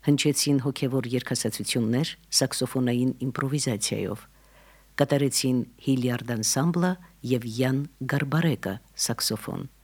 Հնչեցին հոգևոր երգասացություններ սաքսոֆոնային իմպրովիզացիայով։ Կատարեցին Հիլիարդ անսամբլը և Յան Գարբարեկը սաքսոֆոն։